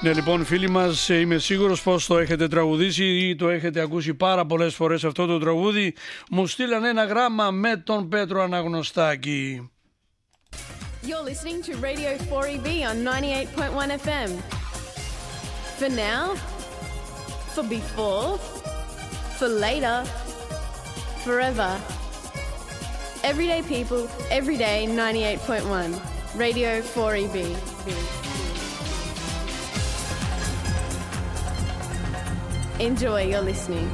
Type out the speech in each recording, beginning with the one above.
Ναι, λοιπόν, φίλοι μας, είμαι σίγουρος πως το έχετε τραγουδήσει ή το έχετε ακούσει πάρα πολλές φορές αυτό το τραγούδι. Μου στείλαν ένα γράμμα με τον Πέτρο Αναγνωστάκη. You're listening to Radio 4EB on 98.1 FM. For now, for before, for later, forever. Everyday people, every day, 98.1. Radio 4EB. Enjoy your listening.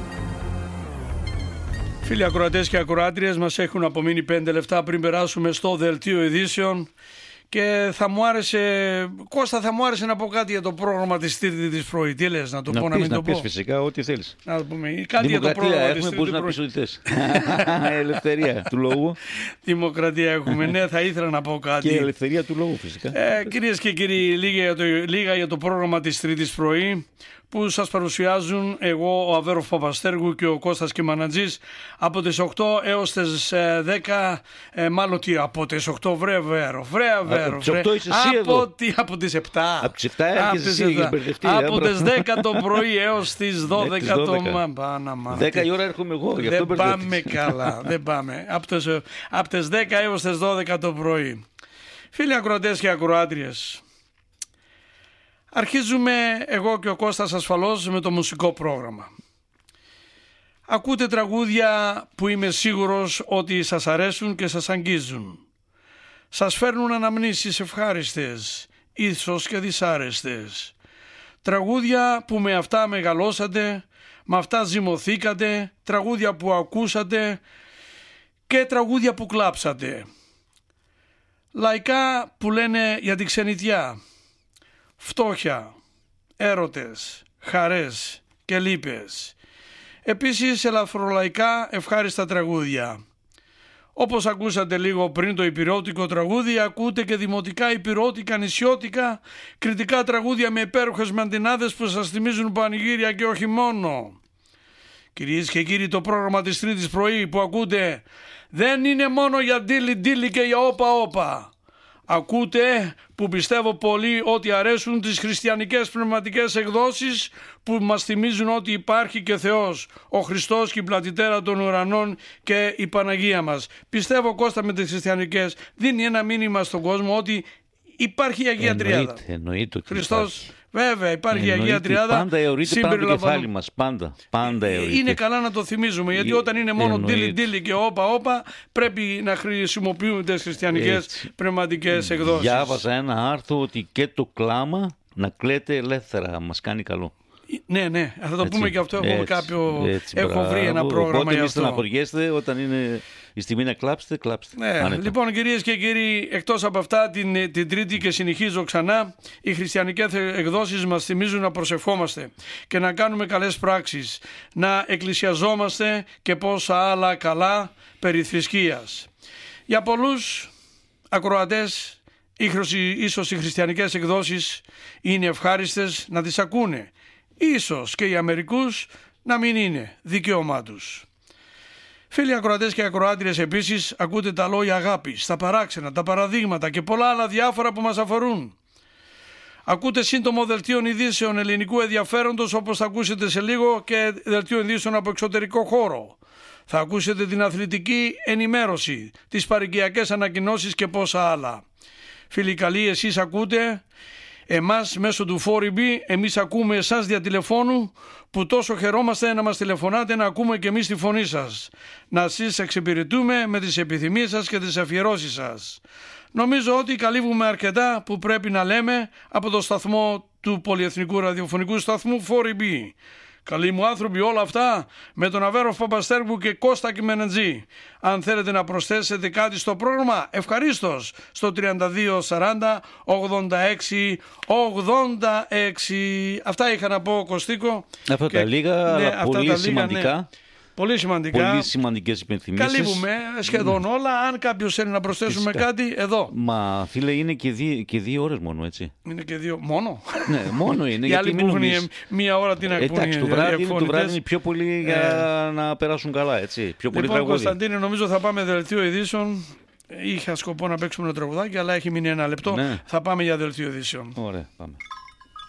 Φίλοι ακροατές και ακροάτριες, μας έχουν απομείνει 5 λεπτά πριν περάσουμε στο δελτίο ειδήσεων και θα μου άρεσε να πω κάτι για το πρόγραμμα της Τρίτης πρωί. Τι λες, να το πω, να μην το πω? Να πεις φυσικά ό,τι θέλεις. Να το πούμε, κάτι για το πρόγραμμα της Τρίτης πρωί. Να πεις ό,τι θες. Ελευθερία του λόγου. Δημοκρατία έχουμε, ναι, θα ήθελα να πω κάτι. Και ελευθερία του λόγου φυσικά. Κυρίες και κύριοι, λίγα για το πρόγραμμα της Τρίτης πρωί που σας παρουσιάζουν εγώ, ο Αβέροφ Παπαστέργου και ο Κώστας Κιμανατζής από τις 8 έως τις 10, μάλλον τι, από τις 8 βρε Αβέροφ, Από τις 8 είσαι εσύ εδώ. Από τις 7. Από τις 7 έρχεσαι εσύ, έχεις μπερδευτεί. Από τις 10 το πρωί έως τις 12 το 10 η ώρα έρχομαι εγώ, γι' αυτό δεν πάμε καλά, δεν πάμε. Από τις 10 έως τις 12 το πρωί. Φίλοι ακροατές και ακροάτριες, αρχίζουμε εγώ και ο Κώστας ασφαλώς με το μουσικό πρόγραμμα. Ακούτε τραγούδια που είμαι σίγουρος ότι σας αρέσουν και σας αγγίζουν. Σας φέρνουν αναμνήσεις ευχάριστες, ίσως και δυσάρεστες. Τραγούδια που με αυτά μεγαλώσατε, με αυτά ζυμωθήκατε, τραγούδια που ακούσατε και τραγούδια που κλάψατε. Λαϊκά που λένε για την ξενιτιά, φτώχεια, έρωτες, χαρές και λύπες. Επίσης ελαφρολαϊκά ευχάριστα τραγούδια. Όπως ακούσατε λίγο πριν το υπηρώτικο τραγούδι, ακούτε και δημοτικά, υπηρώτικα, νησιώτικα, κριτικά τραγούδια με υπέροχες μαντινάδες που σας θυμίζουν πανηγύρια και όχι μόνο. Κυρίες και κύριοι, το πρόγραμμα της Τρίτης πρωί που ακούτε δεν είναι μόνο για ντίλι και για όπα. Ακούτε, που πιστεύω πολύ ότι αρέσουν, τις χριστιανικές πνευματικές εκδόσεις που μας θυμίζουν ότι υπάρχει και Θεός, ο Χριστός και η πλατιτέρα των ουρανών και η Παναγία μας. Πιστεύω, Κώστα, με τις χριστιανικές δίνει ένα μήνυμα στον κόσμο ότι υπάρχει η Αγία Τριάδα. Εννοείται ότι Χριστός, βέβαια υπάρχει η Αγία Τριάδα. Πάντα αιωρείται πάνω το κεφάλι μας. Πάντα αιωρείται. Είναι καλά να το θυμίζουμε, γιατί όταν είναι μόνο ντίλι και όπα, πρέπει να χρησιμοποιούμε τις χριστιανικές πνευματικές εκδόσεις. Διάβαζα ένα άρθρο ότι και το κλάμα, να κλαίτε ελεύθερα, μας κάνει καλό. Ναι, θα το πούμε και αυτό. Έχω βρει ένα πρόγραμμα. Οπότε για μη αυτό. στεναχωριέστε, όταν είναι η στιγμή να κλάψετε, κλάψτε. Ναι. Λοιπόν, κυρίες και κύριοι, εκτός από αυτά, την Τρίτη και συνεχίζω ξανά, οι χριστιανικές εκδόσεις μας θυμίζουν να προσευχόμαστε και να κάνουμε καλές πράξεις, να εκκλησιαζόμαστε και πόσα άλλα καλά περί θρησκείας. Για πολλούς ακροατές, ίσως οι χριστιανικές εκδόσεις είναι ευχάριστες να τις ακούνε. Ίσως και για μερικούς να μην είναι δικαίωμά τους. Φίλοι ακροατές και ακροάτριες, επίσης ακούτε τα λόγια αγάπης, τα παράξενα, τα παραδείγματα και πολλά άλλα διάφορα που μας αφορούν. Ακούτε σύντομο δελτίο ειδήσεων ελληνικού ενδιαφέροντος, όπως θα ακούσετε σε λίγο, και δελτίο ειδήσεων από εξωτερικό χώρο. Θα ακούσετε την αθλητική ενημέρωση, τις παροικιακές ανακοινώσεις και πόσα άλλα. Φίλοι καλοί, εσείς ακούτε εμάς μέσω του 4EB, εμείς ακούμε εσάς δια τηλεφώνου, που τόσο χαιρόμαστε να μας τηλεφωνάτε, να ακούμε και εμείς τη φωνή σας, να σας εξυπηρετούμε με τις επιθυμίες σας και τις αφιερώσεις σας. Νομίζω ότι καλύβουμε αρκετά που πρέπει να λέμε από το σταθμό του πολυεθνικού ραδιοφωνικού σταθμού 4EB. Καλοί μου άνθρωποι, όλα αυτά με τον Αβέροφ Παπαστέργου και Κώστα Κιμανατζή. Αν θέλετε να προσθέσετε κάτι στο πρόγραμμα, ευχαρίστως στο 32 40 86 86. Αυτά είχα να πω, Κωστίκο. Αυτά τα λίγα, αλλά πολύ σημαντικά. Ναι. Πολύ σημαντικά. Πολύ σημαντικές υπενθυμίσεις. Καλύβουμε σχεδόν όλα. Αν κάποιος θέλει να προσθέσουμε κάτι, εδώ. Μα φίλε, είναι και 2 ώρες μόνο, έτσι. Είναι και 2 μόνο. Ναι, μόνο είναι. Οι άλλοι που έχουν μία ώρα την εκπομπή. Εντάξει, το βράδυ είναι πιο πολύ για να περάσουν καλά, έτσι. Πιο πολύ λοιπόν, Κωνσταντίνε, νομίζω θα πάμε δελτίο ειδήσεων. Είχα σκοπό να παίξουμε ένα τραγουδάκι, αλλά έχει μείνει 1 λεπτό. Ναι. Θα πάμε για δελτίο ειδήσεων. Ωραία, πάμε.